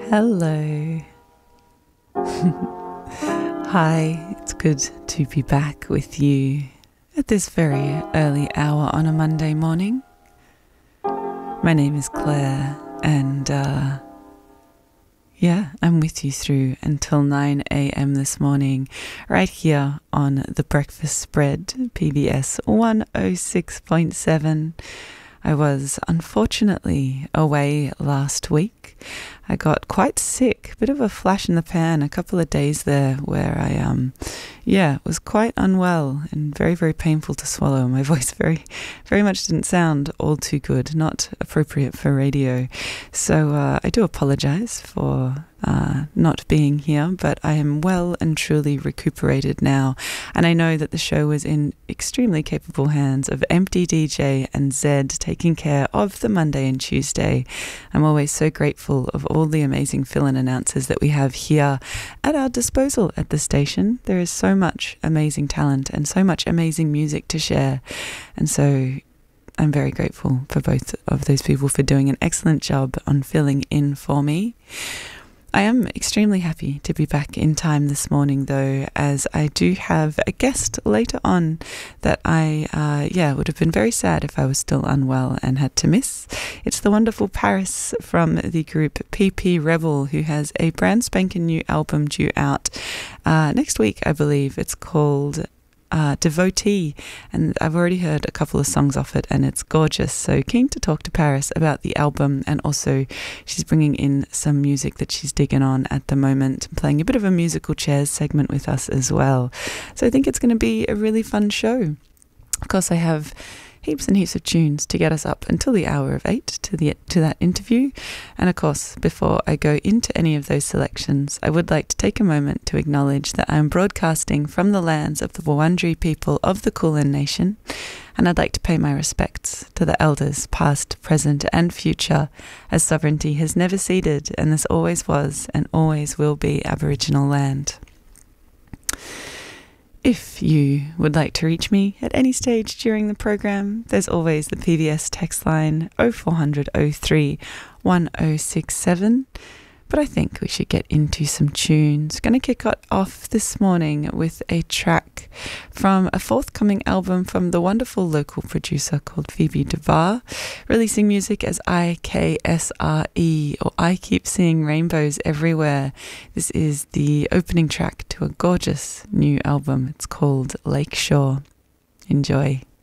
Hello. Hi, it's good to be back with you at this very early hour on a Monday morning. My name is Claire, and I'm with you through until 9 a.m. this morning, right here on The Breakfast Spread, PBS 106.7. I was unfortunately away last week. I got quite sick, a bit of a flash in the pan, a couple of days there where I was quite unwell and very, very painful to swallow. My voice very, very much didn't sound all too good, not appropriate for radio. So I do apologize for not being here, but I am well and truly recuperated now. And I know that the show was in extremely capable hands of Empty DJ and Zed taking care of the Monday and Tuesday. I'm always so grateful of all the amazing fill-in announcers that we have here at our disposal at the station. There is so much amazing talent and so much amazing music to share. And so I'm very grateful for both of those people for doing an excellent job on filling in for me. I am extremely happy to be back in time this morning, though, as I do have a guest later on that I would have been very sad if I was still unwell and had to miss. It's the wonderful Paris from the group PP Rebel, who has a brand spanking new album due out next week, I believe. It's called Devotee, and I've already heard a couple of songs off it and it's gorgeous. So keen to talk to Paris about the album, and also she's bringing in some music that she's digging on at the moment, playing a bit of a musical chairs segment with us as well. So I think it's going to be a really fun show. Of course, I have heaps and heaps of tunes to get us up until the hour of 8 to that interview. And of course, before I go into any of those selections, I would like to take a moment to acknowledge that I am broadcasting from the lands of the Wurundjeri people of the Kulin Nation, and I'd like to pay my respects to the elders past, present and future, as sovereignty has never ceded, and this always was and always will be Aboriginal land. If you would like to reach me at any stage during the program, there's always the PBS text line 0400 03 1067. But I think we should get into some tunes. Going to kick it off this morning with a track from a forthcoming album from the wonderful local producer called Phoebe DeVar, releasing music as IKSRE, or I Keep Seeing Rainbows Everywhere. This is the opening track to a gorgeous new album. It's called Lakeshore. Enjoy.